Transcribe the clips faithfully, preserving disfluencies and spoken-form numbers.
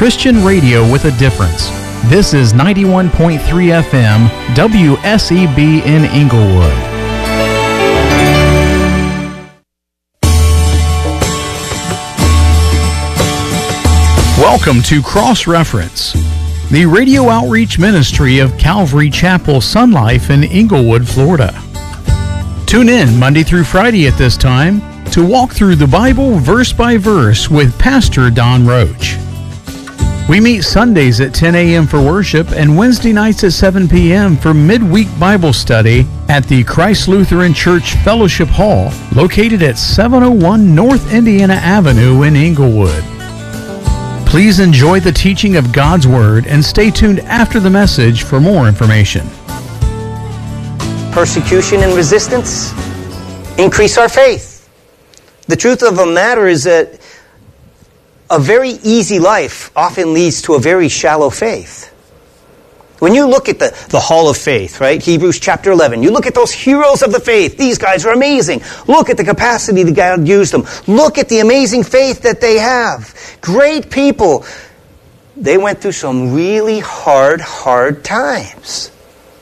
Christian radio with a difference. This is ninety-one point three F M, W S E B in Inglewood. Welcome to Cross Reference, the radio outreach ministry of Calvary Chapel Sun Life in Inglewood, Florida. Tune in Monday through Friday at this time to walk through the Bible verse by verse with Pastor Don Roach. We meet Sundays at ten a.m. for worship and Wednesday nights at seven p.m. for midweek Bible study at the Christ Lutheran Church Fellowship Hall, located at seven oh one North Indiana Avenue in Inglewood. Please enjoy the teaching of God's Word and stay tuned after the message for more information. Persecution and resistance increase our faith. The truth of the matter is that a very easy life often leads to a very shallow faith. When you look at the, the Hall of Faith, right, Hebrews chapter eleven, you look at those heroes of the faith. These guys are amazing. Look at the capacity that God used them. Look at the amazing faith that they have. Great people. They went through some really hard, hard times.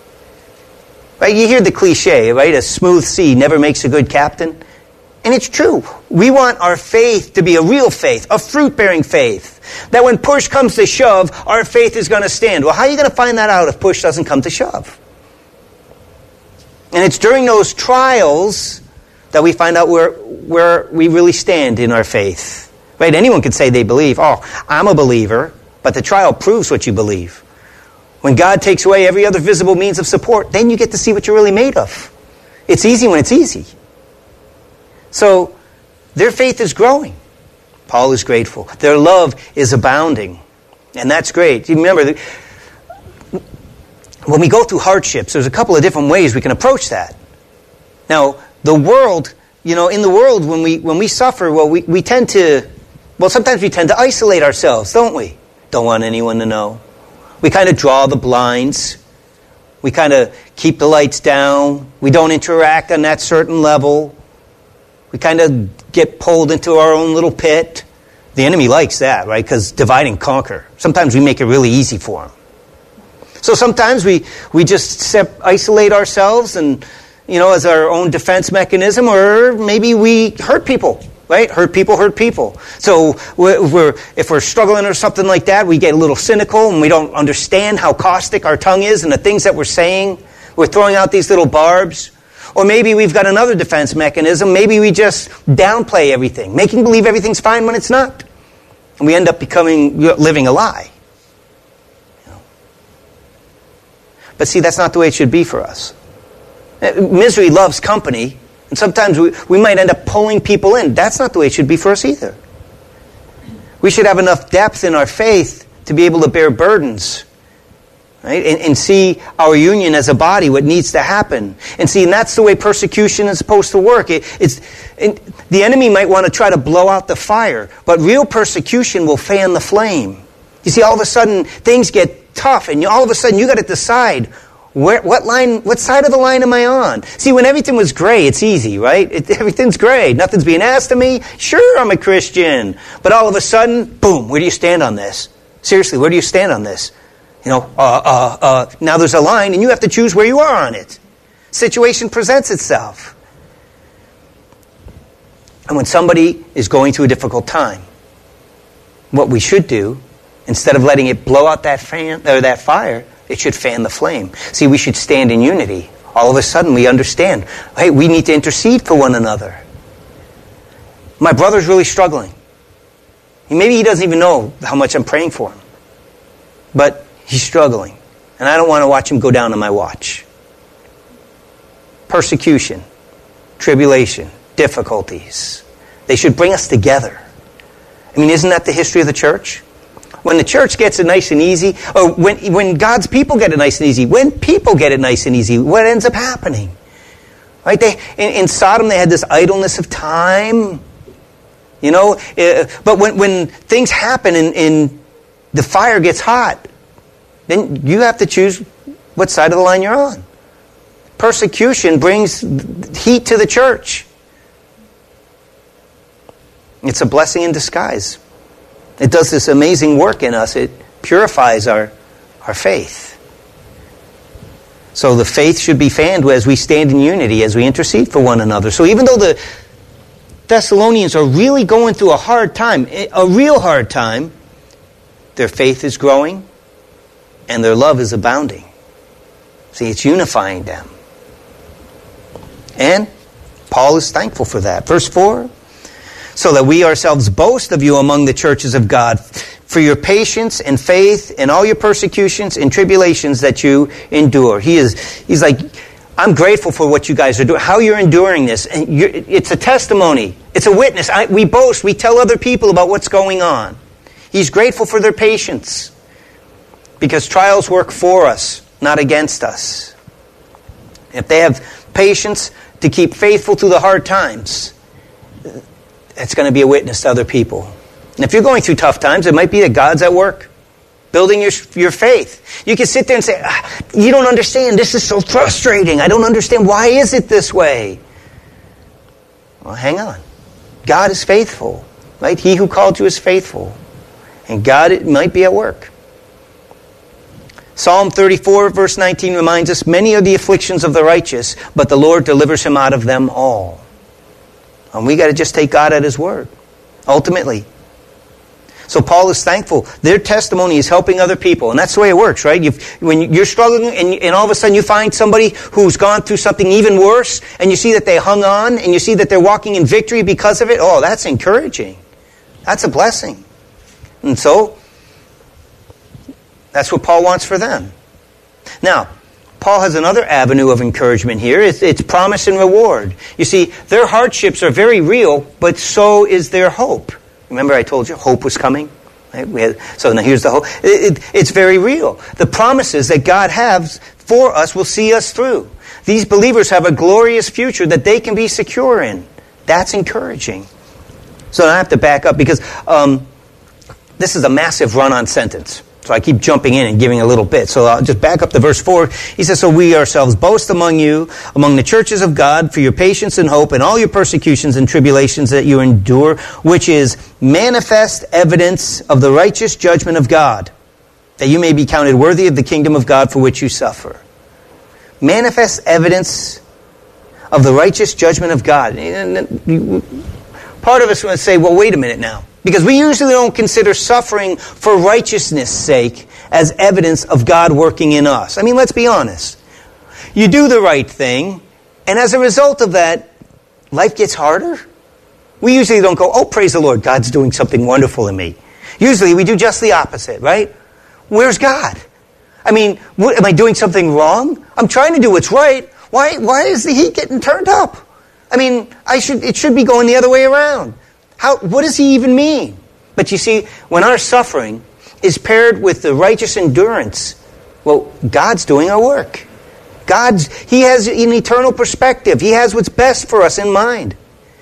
Right? You hear the cliche, right? A smooth sea never makes a good captain. And it's true. We want our faith to be a real faith, a fruit-bearing faith. That when push comes to shove, our faith is going to stand. Well, how are you going to find that out if push doesn't come to shove? And it's during those trials that we find out where, where we really stand in our faith. Right? Anyone can say they believe. Oh, I'm a believer, but the trial proves what you believe. When God takes away every other visible means of support, then you get to see what you're really made of. It's easy when it's easy. So, their faith is growing. Paul is grateful. Their love is abounding. And that's great. You remember, when we go through hardships, there's a couple of different ways we can approach that. Now, the world, you know, in the world, when we when we suffer, well, we, we tend to, well, sometimes we tend to isolate ourselves, don't we? Don't want anyone to know. We kind of draw the blinds. We kind of keep the lights down. We don't interact on that certain level. We kind of get pulled into our own little pit. The enemy likes that, right? Because divide and conquer. Sometimes we make it really easy for him. So sometimes we, we just sep- isolate ourselves and, you know, as our own defense mechanism, or maybe we hurt people, right? Hurt people, hurt people. So we're, we're, if we're struggling or something like that, we get a little cynical and we don't understand how caustic our tongue is and the things that we're saying. We're throwing out these little barbs. Or maybe we've got another defense mechanism. Maybe we just downplay everything, making believe everything's fine when it's not. And we end up becoming, living a lie. You know? But see, that's not the way it should be for us. Misery loves company, and sometimes we, we might end up pulling people in. That's not the way it should be for us either. We should have enough depth in our faith to be able to bear burdens. Right? And, and see our union as a body, what needs to happen. And see, and that's the way persecution is supposed to work. It, it's, it, the enemy might want to try to blow out the fire, but real persecution will fan the flame. You see, all of a sudden, things get tough, and you, all of a sudden, you got to decide, where, what line, what side of the line am I on? See, when everything was gray, it's easy, right? It, everything's gray. Nothing's being asked of me. Sure, I'm a Christian. But all of a sudden, boom, where do you stand on this? Seriously, where do you stand on this? You know, uh, uh, uh, now there's a line, and you have to choose where you are on it. Situation presents itself. And when somebody is going through a difficult time, what we should do, instead of letting it blow out that fan or that fire, it should fan the flame. See, we should stand in unity. All of a sudden, we understand, hey, we need to intercede for one another. My brother's really struggling. Maybe he doesn't even know how much I'm praying for him. But he's struggling, and I don't want to watch him go down on my watch. Persecution, tribulation, difficulties. They should bring us together. I mean, isn't that the history of the church? When the church gets it nice and easy, or when, when God's people get it nice and easy, when people get it nice and easy, what ends up happening? Right? They, in, in Sodom, they had this idleness of time. You know, uh, but when, when things happen and, and the fire gets hot, then you have to choose what side of the line you're on. Persecution brings heat to the church. It's a blessing in disguise. It does this amazing work in us. It purifies our, our faith. So the faith should be fanned as we stand in unity, as we intercede for one another. So even though the Thessalonians are really going through a hard time, a real hard time, their faith is growing and their love is abounding. See, it's unifying them. And Paul is thankful for that. Verse four, so that we ourselves boast of you among the churches of God, for your patience and faith in all your persecutions and tribulations that you endure. He is, he's like, I'm grateful for what you guys are doing, how you're enduring this. And you're, it's a testimony. It's a witness. I, we boast. We tell other people about what's going on. He's grateful for their patience because trials work for us, not against us. If they have patience to keep faithful through the hard times, it's going to be a witness to other people. And if you're going through tough times, it might be that God's at work, building your, your faith. You can sit there and say, ah, you don't understand. This is so frustrating. I don't understand. Why is it this way? Well, hang on. God is faithful, right? He who called you is faithful. And God, it might be at work. Psalm thirty-four, verse nineteen reminds us, many are the afflictions of the righteous, but the Lord delivers him out of them all. And we got to just take God at His word, ultimately. So Paul is thankful. Their testimony is helping other people. And that's the way it works, right? You've, when you're struggling and, and all of a sudden you find somebody who's gone through something even worse, and you see that they hung on, and you see that they're walking in victory because of it, oh, that's encouraging. That's a blessing. And so, that's what Paul wants for them. Now, Paul has another avenue of encouragement here. It's, it's promise and reward. You see, their hardships are very real, but so is their hope. Remember I told you hope was coming? Right? We had, so now here's the hope. It, it, it's very real. The promises that God has for us will see us through. These believers have a glorious future that they can be secure in. That's encouraging. So I have to back up because um, this is a massive run-on sentence. So I keep jumping in and giving a little bit. So I'll just back up to verse four. He says, so we ourselves boast among you, among the churches of God, for your patience and hope and all your persecutions and tribulations that you endure, which is manifest evidence of the righteous judgment of God, that you may be counted worthy of the kingdom of God for which you suffer. Manifest evidence of the righteous judgment of God. Part of us would say, well, wait a minute now. Because we usually don't consider suffering for righteousness' sake as evidence of God working in us. I mean, let's be honest. You do the right thing, and as a result of that, life gets harder. We usually don't go, oh, praise the Lord, God's doing something wonderful in me. Usually we do just the opposite, right? Where's God? I mean, what, am I doing something wrong? I'm trying to do what's right. Why, why is the heat getting turned up? I mean, I should, it should be going the other way around. How, what does he even mean? But you see, when our suffering is paired with the righteous endurance, well, God's doing our work. God's, He has an eternal perspective. He has what's best for us in mind.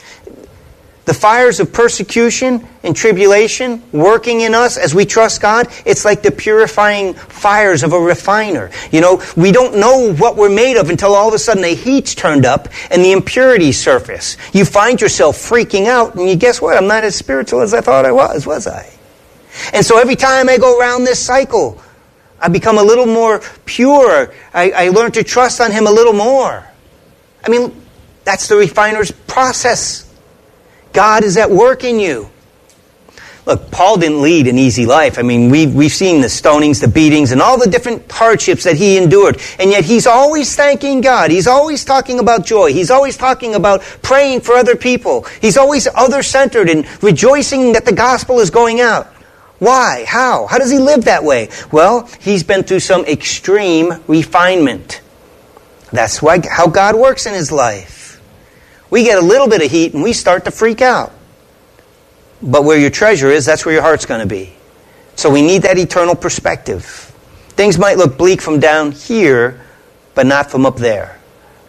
The fires of persecution and tribulation working in us as we trust God, it's like the purifying fires of a refiner. You know, we don't know what we're made of until all of a sudden the heat's turned up and the impurities surface. You find yourself freaking out, and you guess what? I'm not as spiritual as I thought I was, was I? And so every time I go around this cycle, I become a little more pure. I, I learn to trust on Him a little more. I mean, that's the refiner's process. God is at work in you. Look, Paul didn't lead an easy life. I mean, we've, we've seen the stonings, the beatings, and all the different hardships that he endured. And yet he's always thanking God. He's always talking about joy. He's always talking about praying for other people. He's always other-centered and rejoicing that the gospel is going out. Why? How? How does he live that way? Well, he's been through some extreme refinement. That's why how God works in his life. We get a little bit of heat and we start to freak out. But where your treasure is, that's where your heart's going to be. So we need that eternal perspective. Things might look bleak from down here, but not from up there.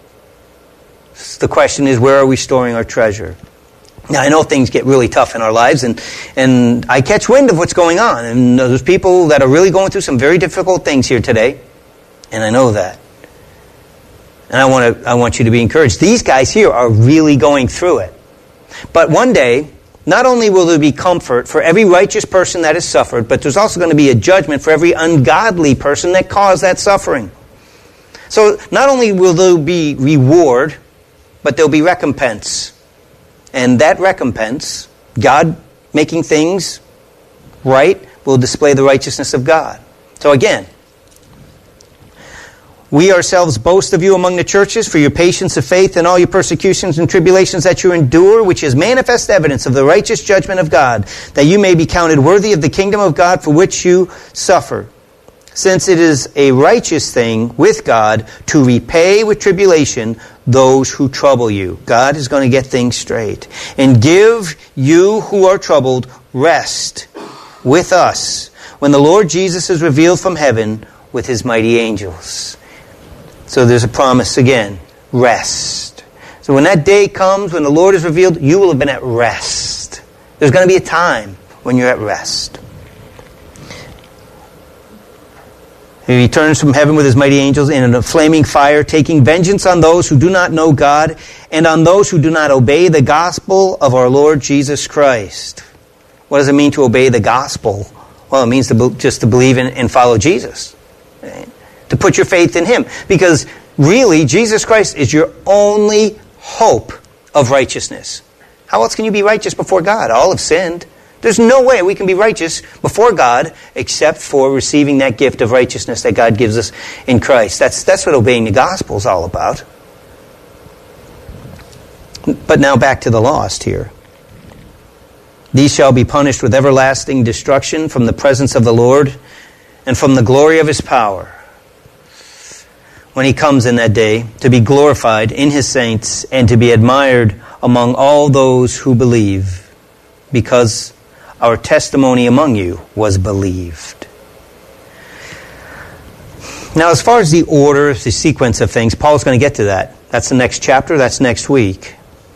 The question is, where are we storing our treasure? Now, I know things get really tough in our lives, and, and I catch wind of what's going on. And there's people that are really going through some very difficult things here today. And I know that. And I want to, I want you to be encouraged. These guys here are really going through it. But one day, not only will there be comfort for every righteous person that has suffered, but there's also going to be a judgment for every ungodly person that caused that suffering. So not only will there be reward, but there'll be recompense. And that recompense, God making things right, will display the righteousness of God. So again, we ourselves boast of you among the churches for your patience of faith and all your persecutions and tribulations that you endure, which is manifest evidence of the righteous judgment of God, that you may be counted worthy of the kingdom of God for which you suffer. Since it is a righteous thing with God to repay with tribulation those who trouble you. God is going to get things straight. And give you who are troubled rest with us when the Lord Jesus is revealed from heaven with his mighty angels. So there's a promise again. Rest. So when that day comes, when the Lord is revealed, you will have been at rest. There's going to be a time when you're at rest. He returns from heaven with his mighty angels in a flaming fire, taking vengeance on those who do not know God and on those who do not obey the gospel of our Lord Jesus Christ. What does it mean to obey the gospel? Well, it means to be, just to believe in and follow Jesus. Right? To put your faith in him. Because really, Jesus Christ is your only hope of righteousness. How else can you be righteous before God? All have sinned. There's no way we can be righteous before God except for receiving that gift of righteousness that God gives us in Christ. That's, that's what obeying the gospel is all about. But now back to the lost here. These shall be punished with everlasting destruction from the presence of the Lord and from the glory of his power, when he comes in that day to be glorified in his saints and to be admired among all those who believe, because our testimony among you was believed. Now, as far as the order, the sequence of things, Paul's going to get to that. That's the next chapter. That's next week.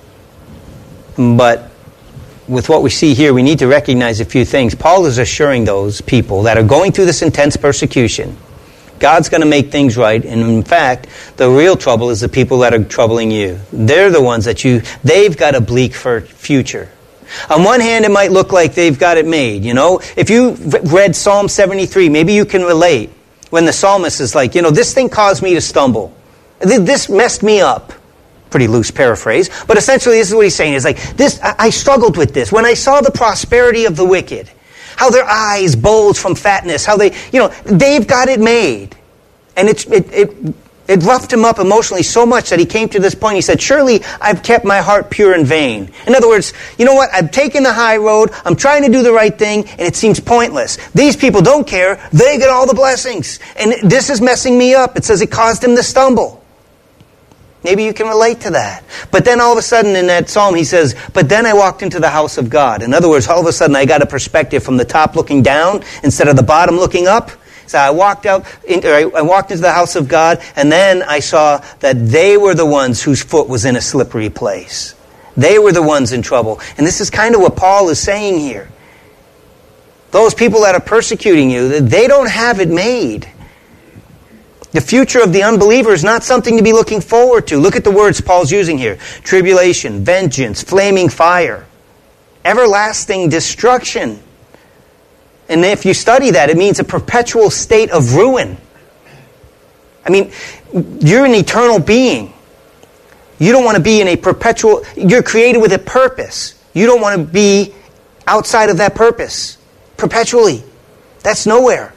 But with what we see here, we need to recognize a few things. Paul is assuring those people that are going through this intense persecution, God's going to make things right. And in fact, the real trouble is the people that are troubling you. They're the ones that you, they've got a bleak future. On one hand, it might look like they've got it made, you know. If you read Psalm seventy-three, maybe you can relate when the psalmist is like, you know, this thing caused me to stumble. This messed me up. Pretty loose paraphrase. But essentially, this is what he's saying. It's like, this, I struggled with this. When I saw the prosperity of the wicked, how their eyes bulge from fatness, how they, you know, they've got it made. And it's, it, it, it roughed him up emotionally so much that he came to this point. He said, surely I've kept my heart pure and vain. In other words, you know what? I've taken the high road. I'm trying to do the right thing, and it seems pointless. These people don't care. They get all the blessings. And this is messing me up. It says it caused him to stumble. Maybe you can relate to that. But then all of a sudden in that psalm he says, but then I walked into the house of God. In other words, all of a sudden I got a perspective from the top looking down instead of the bottom looking up. So I walked out, in, or I walked into the house of God, and then I saw that they were the ones whose foot was in a slippery place. They were the ones in trouble. And this is kind of what Paul is saying here. Those people that are persecuting you, they don't have it made. The future of the unbeliever is not something to be looking forward to. Look at the words Paul's using here. Tribulation, vengeance, flaming fire, everlasting destruction. And if you study that, it means a perpetual state of ruin. I mean, you're an eternal being. You don't want to be in a perpetual... You're created with a purpose. You don't want to be outside of that purpose perpetually. That's nowhere.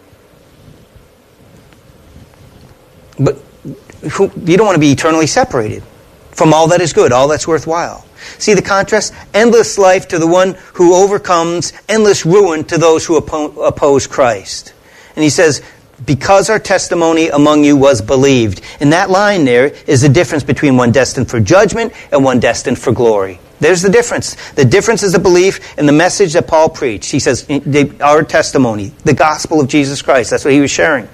But you don't want to be eternally separated from all that is good, all that's worthwhile. See the contrast? Endless life to the one who overcomes, endless ruin to those who oppo- oppose Christ. And he says, because our testimony among you was believed. In that line there is the difference between one destined for judgment and one destined for glory. There's the difference. The difference is the belief in the message that Paul preached. He says, our testimony, the gospel of Jesus Christ. That's what he was sharing.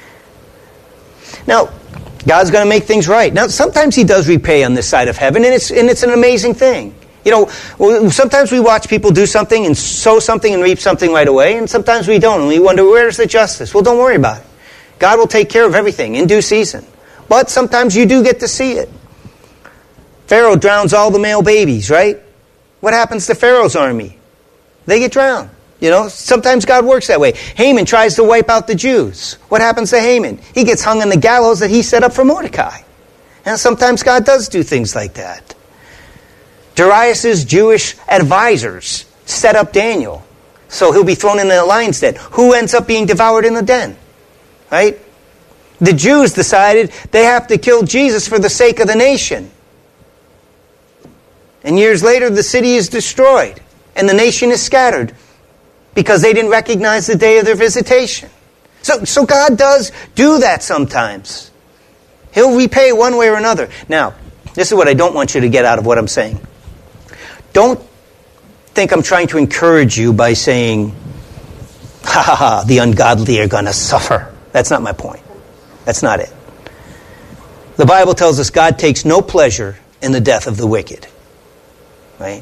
Now, God's going to make things right. Now, sometimes he does repay on this side of heaven, and it's and it's an amazing thing. You know, sometimes we watch people do something and sow something and reap something right away, and sometimes we don't, and we wonder, where's the justice? Well, don't worry about it. God will take care of everything in due season. But sometimes you do get to see it. Pharaoh drowns all the male babies, right? What happens to Pharaoh's army? They get drowned. You know, sometimes God works that way. Haman tries to wipe out the Jews. What happens to Haman? He gets hung on the gallows that he set up for Mordecai. And sometimes God does do things like that. Darius' Jewish advisors set up Daniel, so he'll be thrown in the lion's den. Who ends up being devoured in the den? Right? The Jews decided they have to kill Jesus for the sake of the nation. And years later, the city is destroyed, and the nation is scattered because they didn't recognize the day of their visitation. So, so God does do that sometimes. He'll repay one way or another. Now, this is what I don't want you to get out of what I'm saying. Don't think I'm trying to encourage you by saying, ha ha ha, the ungodly are going to suffer. That's not my point. That's not it. The Bible tells us God takes no pleasure in the death of the wicked. Right?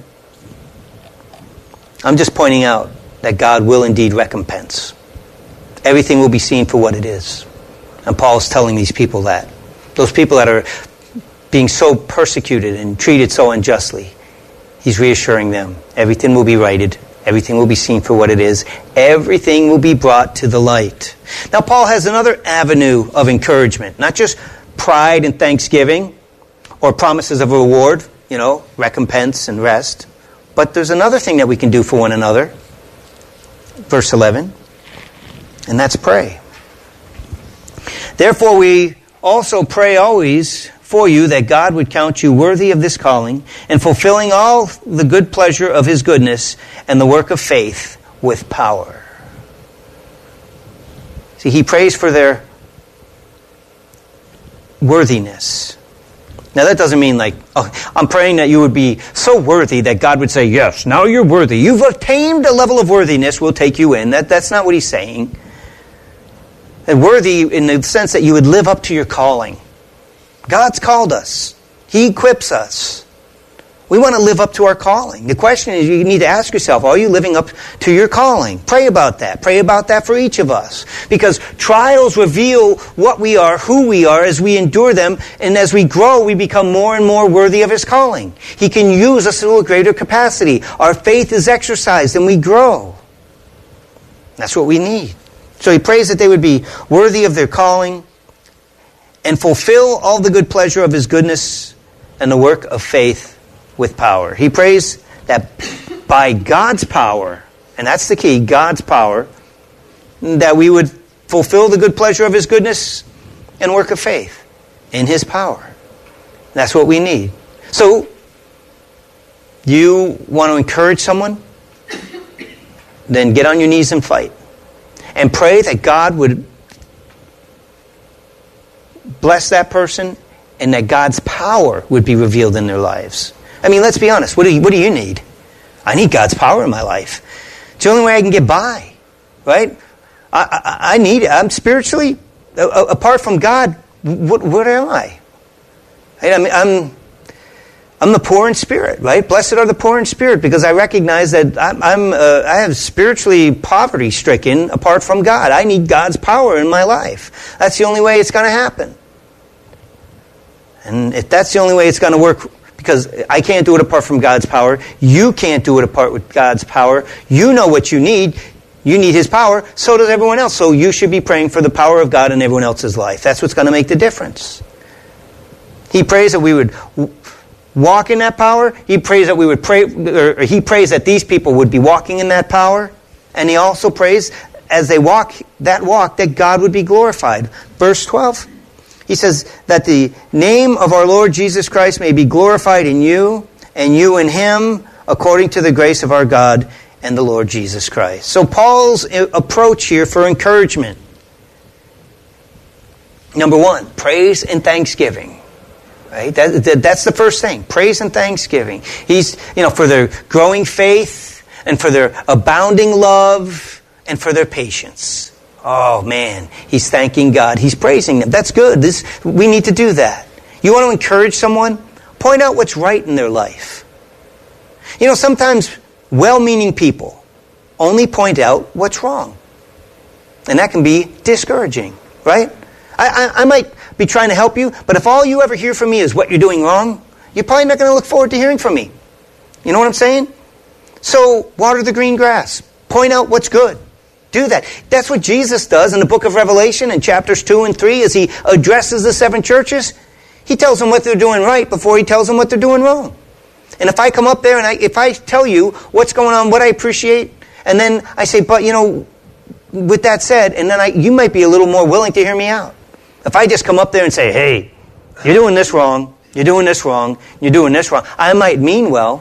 I'm just pointing out that God will indeed recompense. Everything will be seen for what it is. And Paul's telling these people that. Those people that are being so persecuted and treated so unjustly, he's reassuring them. Everything will be righted. Everything will be seen for what it is. Everything will be brought to the light. Now, Paul has another avenue of encouragement. Not just pride and thanksgiving or promises of reward, you know, recompense and rest. But there's another thing that we can do for one another. Verse eleven. And that's pray. Therefore we also pray always for you that God would count you worthy of this calling and fulfilling all the good pleasure of His goodness and the work of faith with power. See, he prays for their worthiness. Now that doesn't mean like, oh, I'm praying that you would be so worthy that God would say, yes, now you're worthy. You've attained a level of worthiness, we'll take you in. That, that's not what he's saying. And worthy in the sense that you would live up to your calling. God's called us. He equips us. We want to live up to our calling. The question is, you need to ask yourself, are you living up to your calling? Pray about that. Pray about that for each of us. Because trials reveal what we are, who we are, as we endure them. And as we grow, we become more and more worthy of His calling. He can use us to a greater capacity. Our faith is exercised and we grow. That's what we need. So he prays that they would be worthy of their calling and fulfill all the good pleasure of His goodness and the work of faith with power. He prays that by God's power, and that's the key, God's power, that we would fulfill the good pleasure of His goodness and work of faith in His power. That's what we need. So, you want to encourage someone? Then get on your knees and fight. And pray that God would bless that person and that God's power would be revealed in their lives. I mean, let's be honest. What do you, what do you need? I need God's power in my life. It's the only way I can get by, right? I, I, I need it. I'm spiritually, uh, apart from God, what, what am I? Right? I mean, I'm, I'm the poor in spirit, right? Blessed are the poor in spirit, because I recognize that I'm, I'm uh, I have spiritually poverty-stricken apart from God. I need God's power in my life. That's the only way it's going to happen. And if that's the only way it's going to work, because I can't do it apart from God's power. You can't do it apart with God's power. You know what you need. You need His power. So does everyone else. So you should be praying for the power of God in everyone else's life. That's what's going to make the difference. He prays that we would walk in that power. He prays that we would pray, or He prays that these people would be walking in that power. And He also prays, as they walk that walk, that God would be glorified. Verse twelve. He says that the name of our Lord Jesus Christ may be glorified in you, and you in Him, according to the grace of our God and the Lord Jesus Christ. So Paul's approach here for encouragement. Number one, praise and thanksgiving. Right? That, that, that's the first thing. Praise and thanksgiving. He's, you know, for their growing faith, and for their abounding love, and for their patience. Oh, man, he's thanking God. He's praising them. That's good. This, we need to do that. You want to encourage someone? Point out what's right in their life. You know, sometimes well-meaning people only point out what's wrong. And that can be discouraging, right? I, I, I might be trying to help you, but if all you ever hear from me is what you're doing wrong, you're probably not going to look forward to hearing from me. You know what I'm saying? So, water the green grass. Point out what's good. Do that. That's what Jesus does in the book of Revelation in chapters two and three as he addresses the seven churches. He tells them what they're doing right before he tells them what they're doing wrong. And if I come up there and I, if I tell you what's going on, what I appreciate, and then I say, but you know, with that said, and then I, you might be a little more willing to hear me out. If I just come up there and say, hey, you're doing this wrong, you're doing this wrong, you're doing this wrong, I might mean well.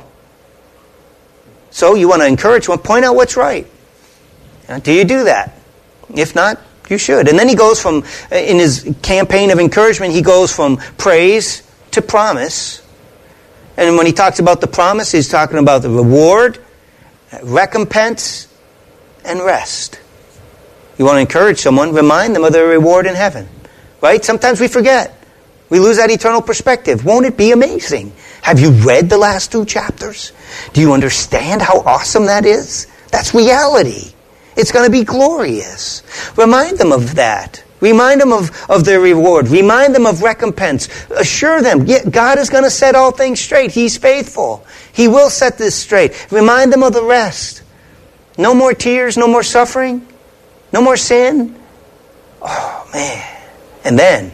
So you want to encourage one, point out what's right. Now, do you do that? If not, you should. And then he goes from, in his campaign of encouragement, he goes from praise to promise. And when he talks about the promise, he's talking about the reward, recompense, and rest. You want to encourage someone, remind them of their reward in heaven. Right? Sometimes we forget. We lose that eternal perspective. Won't it be amazing? Have you read the last two chapters? Do you understand how awesome that is? That's reality. It's going to be glorious. Remind them of that. Remind them of, of their reward. Remind them of recompense. Assure them, yeah, God is going to set all things straight. He's faithful. He will set this straight. Remind them of the rest. No more tears, no more suffering, no more sin. Oh, man. And then,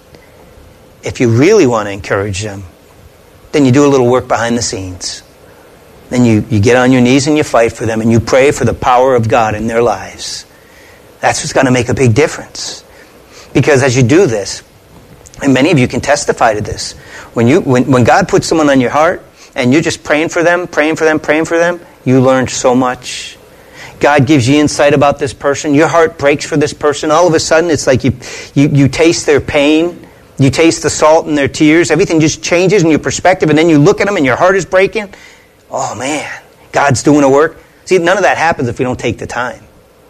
if you really want to encourage them, then you do a little work behind the scenes. Then you, you get on your knees and you fight for them and you pray for the power of God in their lives. That's what's going to make a big difference. Because as you do this, and many of you can testify to this, when you when, when God puts someone on your heart and you're just praying for them, praying for them, praying for them, you learn so much. God gives you insight about this person. Your heart breaks for this person. All of a sudden, it's like you you, you taste their pain. You taste the salt in their tears. Everything just changes in your perspective. And then you look at them and your heart is breaking. Oh, man. God's doing a work. See, none of that happens if we don't take the time.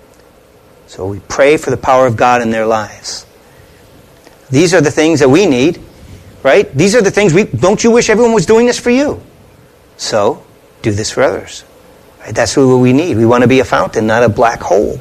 So we pray for the power of God in their lives. These are the things that we need, right? These are the things we... Don't you wish everyone was doing this for you? So, do this for others. Right? That's what we need. We want to be a fountain, not a black hole.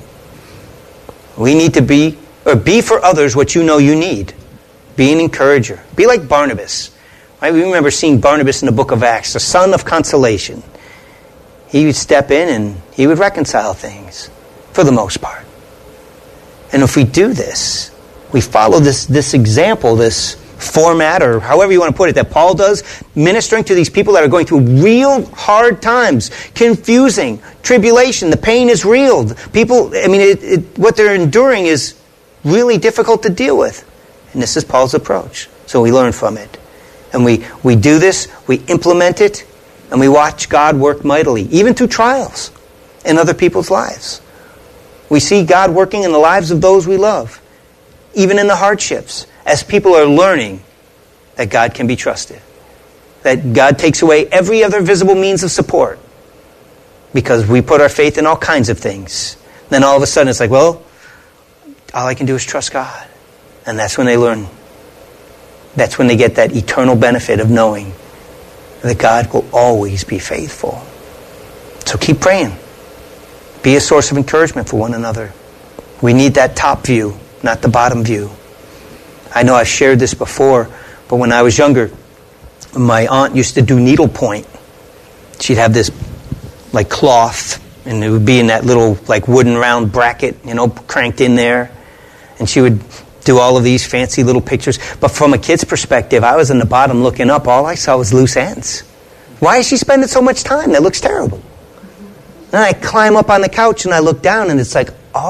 We need to be, or be for others what you know you need. Be an encourager. Be like Barnabas. Right? We remember seeing Barnabas in the book of Acts, the son of consolation. He would step in and he would reconcile things, for the most part. And if we do this, we follow this, this example, this format, or however you want to put it, that Paul does, ministering to these people that are going through real hard times, confusing, tribulation, the pain is real. People, I mean, it, it, what they're enduring is really difficult to deal with. And this is Paul's approach. So we learn from it. And we, we do this, we implement it, and we watch God work mightily, even through trials in other people's lives. We see God working in the lives of those we love, even in the hardships, as people are learning that God can be trusted. That God takes away every other visible means of support because we put our faith in all kinds of things. Then all of a sudden it's like, well, all I can do is trust God. And that's when they learn. That's when they get that eternal benefit of knowing that God will always be faithful. So keep praying. Be a source of encouragement for one another. We need that top view, not the bottom view. I know I've shared this before, but when I was younger, my aunt used to do needlepoint. She'd have this like cloth, and it would be in that little like wooden round bracket, you know, cranked in there. And she would do all of these fancy little pictures. But from a kid's perspective, I was in the bottom looking up. All I saw was loose ends. Why is she spending so much time? That looks terrible. And I climb up on the couch and I look down and it's like,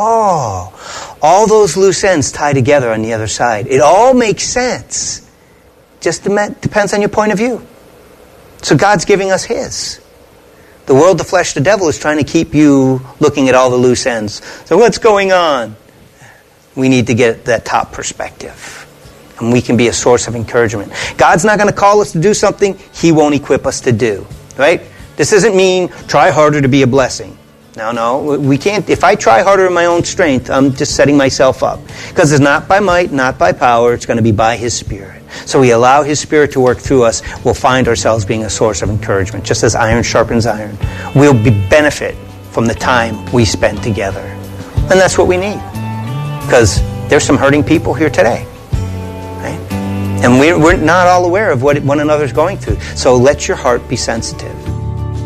oh, all those loose ends tie together on the other side. It all makes sense. Just depends on your point of view. So God's giving us His. The world, the flesh, the devil is trying to keep you looking at all the loose ends. So what's going on? We need to get that top perspective. And we can be a source of encouragement. God's not going to call us to do something He won't equip us to do. Right? This doesn't mean try harder to be a blessing. No, no. We can't. If I try harder in my own strength, I'm just setting myself up. Because it's not by might, not by power. It's going to be by His Spirit. So we allow His Spirit to work through us. We'll find ourselves being a source of encouragement. Just as iron sharpens iron. We'll be benefit from the time we spend together. And that's what we need. Because there's some hurting people here today. Right? And we're, we're not all aware of what one another's going through. So let your heart be sensitive.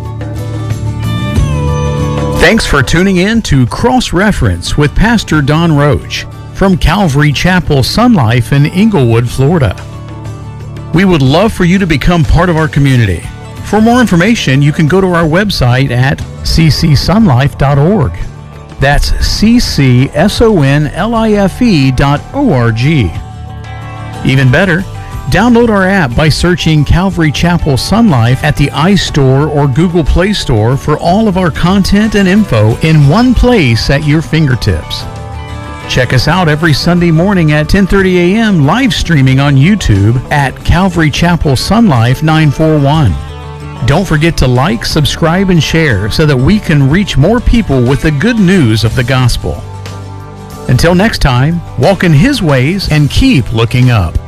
Thanks for tuning in to Cross Reference with Pastor Don Roach from Calvary Chapel Sun Life in Inglewood, Florida. We would love for you to become part of our community. For more information, you can go to our website at c c sun life dot org. That's c c son life dot org. Even better, download our app by searching Calvary Chapel Sun Life at the iStore or Google Play Store for all of our content and info in one place at your fingertips. Check us out every Sunday morning at ten thirty a.m. live streaming on YouTube at Calvary Chapel Sun Life nine four one. Don't forget to like, subscribe, and share so that we can reach more people with the good news of the gospel. Until next time, walk in His ways and keep looking up.